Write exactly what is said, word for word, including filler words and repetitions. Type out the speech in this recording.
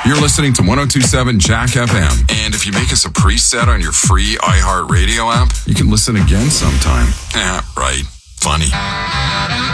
You're listening to one oh two point seven Jack F M. And if you make us a preset on your free iHeartRadio app, you can listen again sometime. Eh, right. Funny.